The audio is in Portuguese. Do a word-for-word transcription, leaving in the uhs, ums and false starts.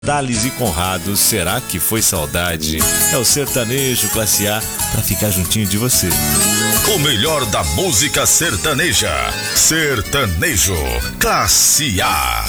Dales e Conrado, será que foi saudade? É o sertanejo classe A pra ficar juntinho de você. O melhor da música sertaneja. Sertanejo classe A.